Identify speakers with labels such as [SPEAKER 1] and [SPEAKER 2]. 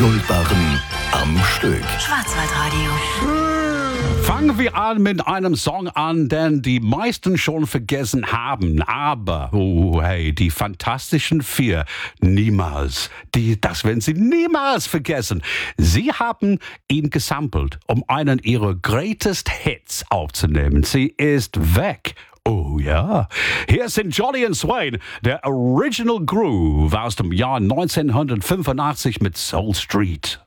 [SPEAKER 1] Goldbarren am Stück.
[SPEAKER 2] Schwarzwaldradio.
[SPEAKER 3] Fangen wir an mit einem Song an, den die meisten schon vergessen haben. Aber, hey, die Fantastischen Vier, niemals. Das werden sie niemals vergessen. Sie haben ihn gesampelt, um einen ihrer greatest Hits aufzunehmen. Sie ist weg. Oh ja, hier sind Jolly and Swain, der Original Groove aus dem Jahr 1985 mit Soul Street.